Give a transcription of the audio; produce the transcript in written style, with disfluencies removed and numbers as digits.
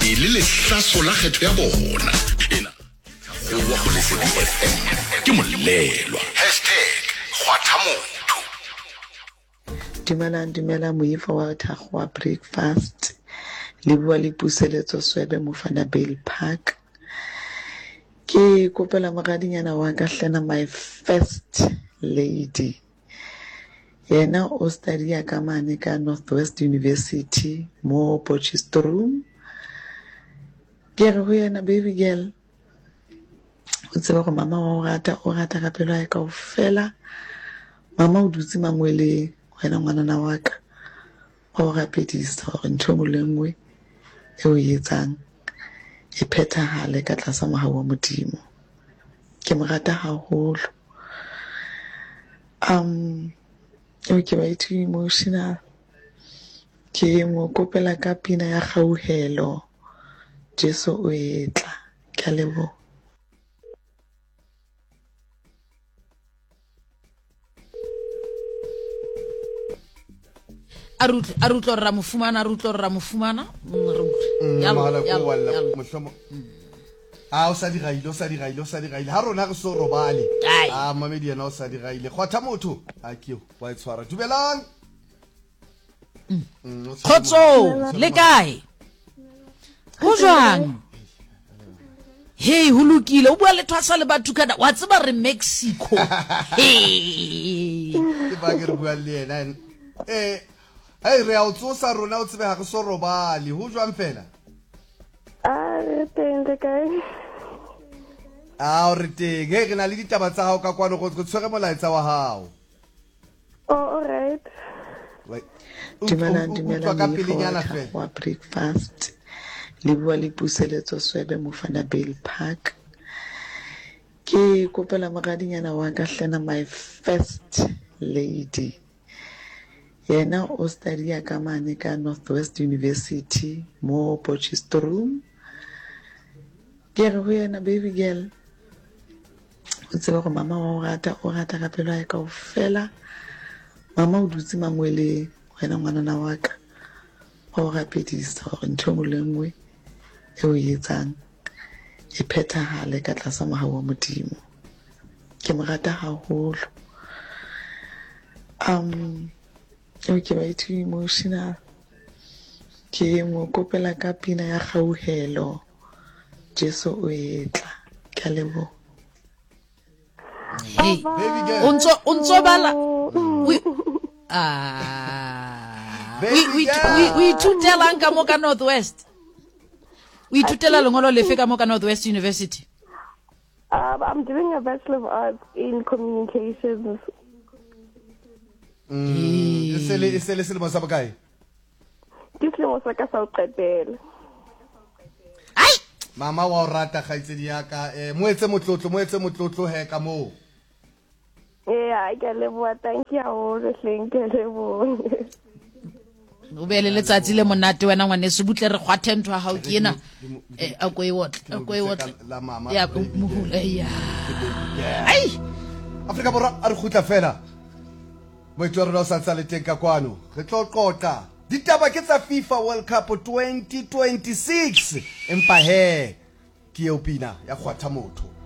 e le lehlaso la kgetho ya bona ena go wa go Lesedi FM ke molelwa #kgwathamotho Dumela moifa wa thagwa breakfast le bua le puseletso Swebe Mofana Bale Park ke kopela mogadinyana wa ka hlena my first lady yena o studia ka mane ka Northwest University mo Potchefstroom ke re ho yena baby girl o tseba go mama wa o rata ka pelo ya kaofela mama o dutse mangwele wena ngwanana wa ka o rapedisa gore ntho mo lengwe e o etsang e phethahale ka tlasa mohau wa Modimo ke mo rata haholo ke ba too emotional ke mo kopela ka pina ya Kgauhelo Jesu o etla ke a leboha a rutlo rra mofumana o sa diraile ha rona re so robale mamedi yena o sa diraile Kgwathamotho a keo wa e tshwara dumelang khotso le kae ho jwang hey ho lokile o bua le thwasa le bathukana wa tseba re Mexico ke ba ke re bua le yena re a o tsosa rona o tsebe ha re so robale ho jwang fela teng kae o re teng re na le ditaba tsa hao ka kwano go tshwere molaetsa wa hao all right Dumela wa breakfast le bua le puseletso Swebe Mofana Bale Park ke kopela mogadinyana wa ka hlena my first lady yena o studia ka mane ka Northwest University mo Potchefstroom ke re ho yena baby girl o tseba go mama wa o rata ka pelo ya kaofela mama o dutse mangwele wena ngwanana wa ka o rapedisa gore ntho mo lengwe e o etsang e phethahale ka tlasa mohau wa Modimo ke mo rata haholo ke ba too emotional ke mo kopela ka pina ya Kgauhelo Jesu o etla ke a leboha hey unso bala we ithutela nka mo ka Northwest we ithutela lengolo lefe ka mo ka Northwest University I'm doing a Bachelor of Arts in Communications. Isele selemo sa bokae Ke selemo sa ka sa o qetela. ai mama wa o rata kgaitsedi ya ka moetse motlotlo he ka mo I ke leboha thank you haholo ke leboha o be le letsatsi le monate wena ngwane se butle re kgwathe ntwa ha o ke ena a go e wotla la mama ya mohula ya ai Afrika Borwa a re khutla fela moitlo re sa tsale teng ka kwano re tlo qoqa ditaba ke tsa FIFA World Cup 2026 empa he ke opina ya Kgwathamotho